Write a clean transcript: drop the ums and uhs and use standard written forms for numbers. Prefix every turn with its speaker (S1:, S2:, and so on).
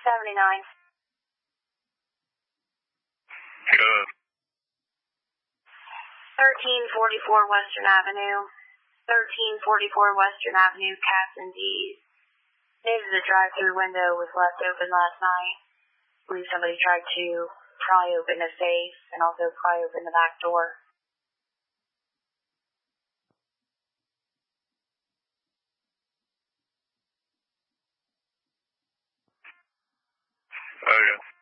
S1: 79.
S2: Good.
S1: 1344 Western Avenue. 1344 Western Avenue, Captain D. Stated the drive-through window was left open last night. I believe somebody tried to pry open the safe and also pry open the back door.
S2: Okay.